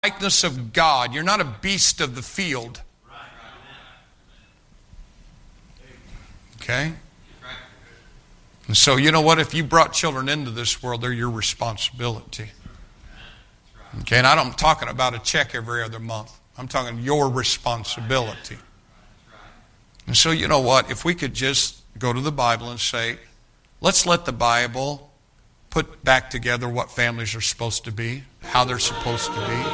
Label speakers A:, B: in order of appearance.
A: likeness of God. You're not a beast of the field. Okay? And so, you know what? If you brought children into this world, they're your responsibility. Okay? And I'm talking about a check every other month. I'm talking your responsibility. And so, you know what? If we could just go to the Bible and say, let's let the Bible put back together what families are supposed to be, how they're supposed to be.